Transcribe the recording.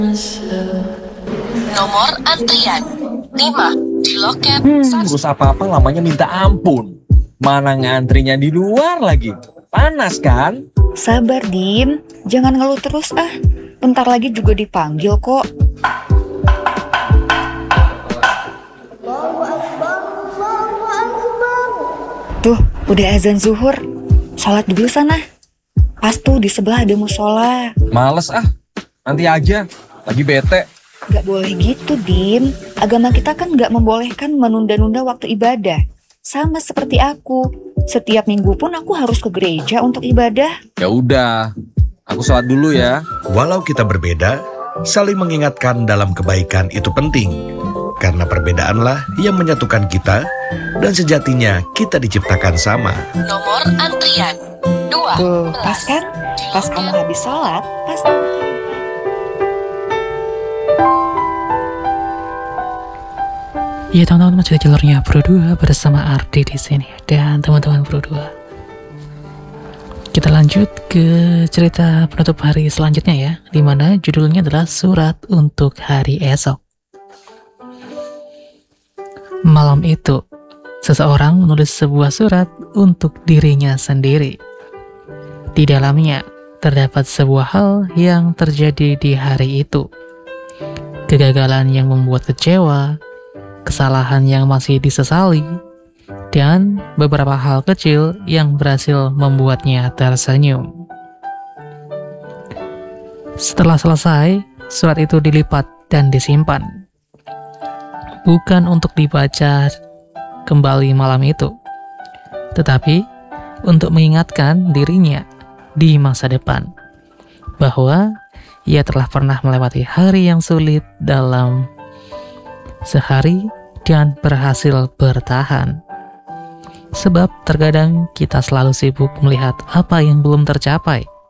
Nomor antrian 5 di loket. Urus apa-apa lamanya minta ampun. Mana ngantrinya di luar lagi. Panas kan? Sabar, Dim. Jangan ngeluh terus ah. Bentar lagi juga dipanggil kok. Tuh, udah azan zuhur. Sholat dulu sana. Pas tuh di sebelah ada musola. Males ah. Nanti aja. Lagi bete. Gak boleh gitu, Dim. Agama kita kan gak membolehkan menunda-nunda waktu ibadah. Sama seperti aku. Setiap minggu pun aku harus ke gereja untuk ibadah. Ya udah. Aku sholat dulu ya. Walau kita berbeda, saling mengingatkan dalam kebaikan itu penting. Karena perbedaanlah yang menyatukan kita, dan sejatinya kita diciptakan sama. Nomor antrian 2. Tuh, pas kan? Pas kamu habis sholat, pas. Ya teman-teman, masih di jalurnya Pro 2 bersama Ardi di sini dan teman-teman Pro 2. Kita lanjut ke cerita penutup hari selanjutnya ya, dimana judulnya adalah Surat untuk Hari Esok. Malam itu, seseorang menulis sebuah surat untuk dirinya sendiri. Di dalamnya terdapat sebuah hal yang terjadi di hari itu. Kegagalan yang membuat kecewa, kesalahan yang masih disesali, dan beberapa hal kecil yang berhasil membuatnya tersenyum. Setelah selesai, surat itu dilipat dan disimpan. Bukan untuk dibaca kembali malam itu, tetapi untuk mengingatkan dirinya di masa depan bahwa ia telah pernah melewati hari yang sulit dalam sehari dan berhasil bertahan. Sebab terkadang kita selalu sibuk melihat apa yang belum tercapai